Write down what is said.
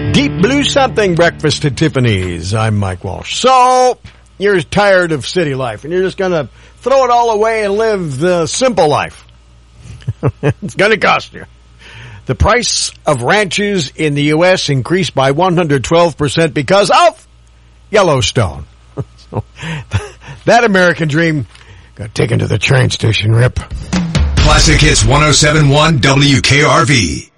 Deep Blue Something, breakfast at Tiffany's. I'm Mike Walsh. So, you're tired of city life, and you're just going to throw it all away and live the simple life. It's going to cost you. The price of ranches in the U.S. increased by 112% because of Yellowstone. So, that American dream got taken to the train station, Rip. Classic Hits 107.1 WKRV.